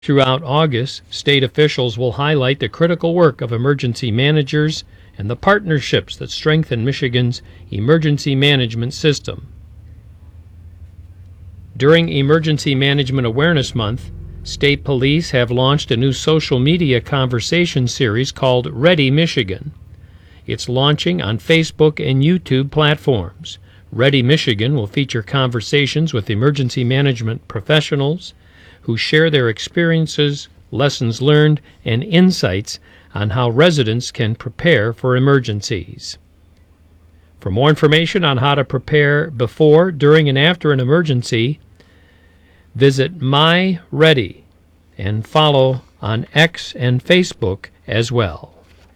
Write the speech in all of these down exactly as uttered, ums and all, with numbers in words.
Throughout August, state officials will highlight the critical work of emergency managers and the partnerships that strengthen Michigan's emergency management system. During Emergency Management Awareness Month, state police have launched a new social media conversation series called Ready Michigan. It's launching on Facebook and YouTube platforms. Ready Michigan will feature conversations with emergency management professionals who share their experiences, lessons learned, and insights on how residents can prepare for emergencies. For more information on how to prepare before, during, and after an emergency, visit MyReady and follow on X and Facebook as well.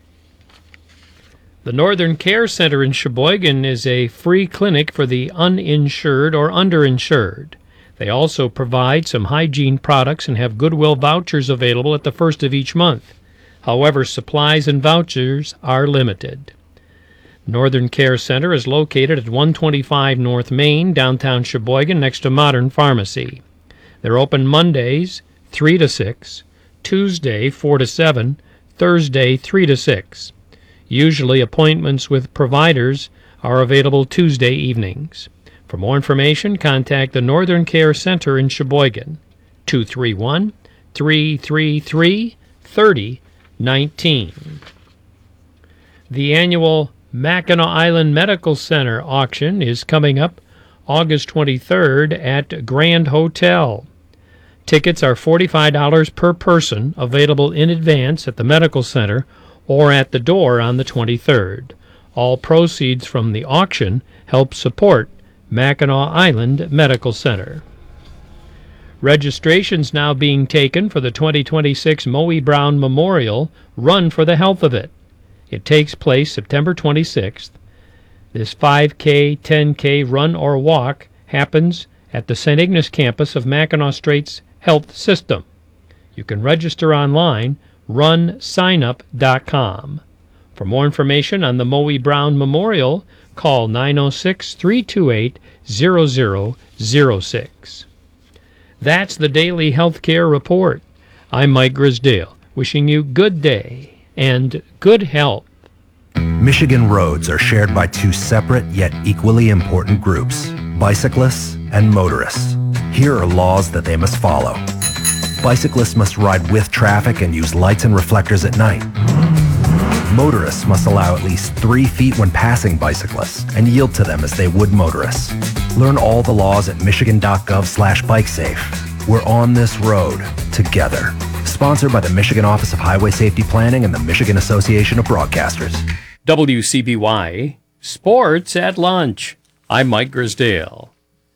The Northern Care Center in Sheboygan is a free clinic for the uninsured or underinsured. They also provide some hygiene products and have Goodwill vouchers available at the first of each month. However, supplies and vouchers are limited. Northern Care Center is located at one twenty-five North Main, downtown Sheboygan, next to Modern Pharmacy. They're open Mondays, three to six, Tuesday, four to seven, Thursday, three to six. Usually appointments with providers are available Tuesday evenings. For more information, contact the Northern Care Center in Sheboygan, two three one, three three three, three oh one nine. The annual Mackinac Island Medical Center auction is coming up August twenty-third at Grand Hotel. Tickets are forty-five dollars per person, available in advance at the Medical Center or at the door on the twenty-third. All proceeds from the auction help support Mackinac Island Medical Center. Registration's now being taken for the twenty twenty-six Moe Brown Memorial Run for the Health of It. It takes place September twenty-sixth. This five K, ten K run or walk happens at the Saint Ignace campus of Mackinac Straits Health System. You can register online, run sign up dot com. For more information on the Moe Brown Memorial, call nine oh six, three two eight, zero zero zero six. That's the Daily Healthcare Report. I'm Mike Grisdale, wishing you good day and good health. Michigan roads are shared by two separate yet equally important groups, bicyclists and motorists. Here are laws that they must follow. Bicyclists must ride with traffic and use lights and reflectors at night. Motorists must allow at least three feet when passing bicyclists and yield to them as they would motorists. Learn all the laws at michigan.gov slash bikesafe. We're on this road together. Sponsored by the Michigan Office of Highway Safety Planning and the Michigan Association of Broadcasters. W C B Y Sports at Lunch. I'm Mike Grisdale.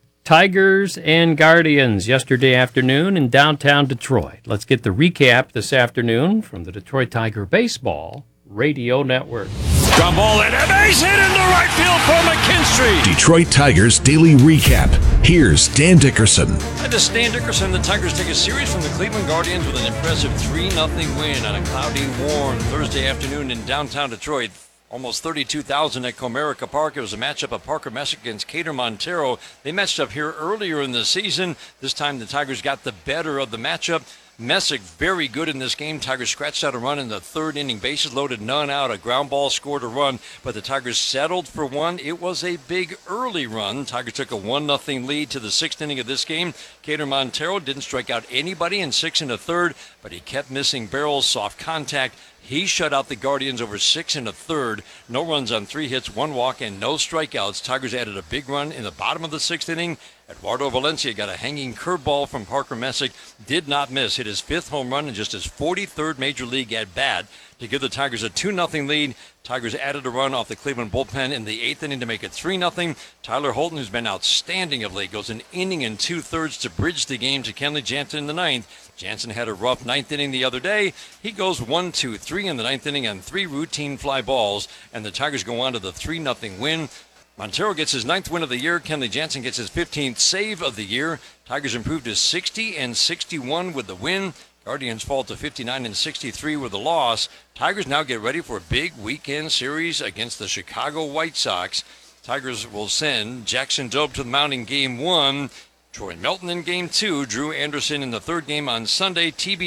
Tigers and Guardians yesterday afternoon in downtown Detroit. Let's get the recap this afternoon from the Detroit Tiger Baseball Radio Network. Ground ball and a base hit into right field for McKinstry. Detroit Tigers Daily Recap. Here's Dan Dickerson. And to Stan Dickerson, the Tigers take a series from the Cleveland Guardians with an impressive three nothing win on a cloudy, warm Thursday afternoon in downtown Detroit. Almost thirty-two thousand at Comerica Park. It was a matchup of Parker Messick against Cater Montero. They matched up here earlier in the season. This time the Tigers got the better of the matchup. Messick very good in this game. Tigers scratched out a run in the third inning. Bases loaded, none out. A ground ball scored a run, but the Tigers settled for one. It was a big early run. Tigers took a one nothing lead to the sixth inning of this game. Cater Montero didn't strike out anybody in six and a third, but he kept missing barrels, soft contact. He shut out the Guardians over six and a third. No runs on three hits, one walk, and no strikeouts. Tigers added a big run in the bottom of the sixth inning. Eduardo Valencia got a hanging curveball from Parker Messick. Did not miss. Hit his fifth home run in just his forty-third Major League at bat to give the Tigers a two nothing lead. Tigers added a run off the Cleveland bullpen in the eighth inning to make it three nothing. Tyler Holton, who's been outstanding of late, goes an inning and two-thirds to bridge the game to Kenley Jansen in the ninth. Jansen had a rough ninth inning the other day. He goes one, two, three in the ninth inning on three routine fly balls, and the Tigers go on to the three nothing win. Montero gets his ninth win of the year. Kenley Jansen gets his fifteenth save of the year. Tigers improved to sixty and sixty-one with the win. Guardians fall to fifty-nine and sixty-three with the loss. Tigers now get ready for a big weekend series against the Chicago White Sox. Tigers will send Jackson Jobe to the mound in game one. Troy Melton in game two. Drew Anderson in the third game on Sunday. T B